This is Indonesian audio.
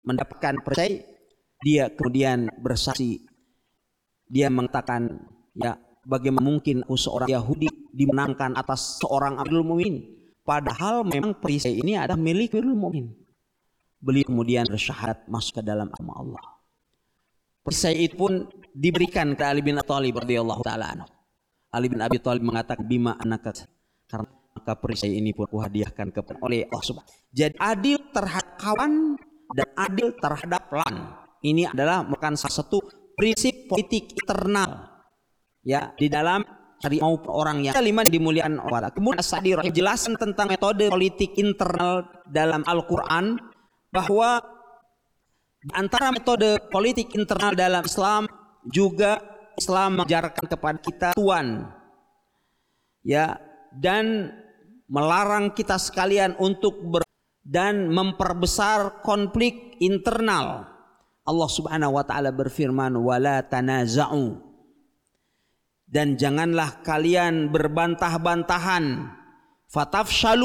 mendapatkan perisai, dia kemudian bersaksi. Dia mengatakan, ya bagaimana mungkin aku seorang Yahudi dimenangkan atas seorang Amirul Mukminin, padahal memang perisai ini adalah milik Amirul Mukminin. Beliau kemudian bersyahadat masuk ke dalam agama Allah. Perisai itu pun diberikan ke Ali bin Abi Thalib radhiyallahu taala anhu. Ali bin Abi Thalib mengatakan bima anaka, karena maka perisai ini pun kuhadiahkan kepada oleh Allah Subhanahu. Jadi adil terhadap kawan dan adil terhadap lawan. Ini adalah merupakan salah satu prinsip politik internal ya di dalam syariat maupun orang yang lima dimuliakan Allah. Kemudian As-Sa'di jelaskan tentang metode politik internal dalam Al-Qur'an, bahwa di antara metode politik internal dalam Islam juga Islam mengajarkan kepada kita tuan ya, dan melarang kita sekalian untuk dan memperbesar konflik internal. Allah Subhanahu wa taala berfirman, wala tanaza'u, dan janganlah kalian berbantah-bantahan, fatafshalu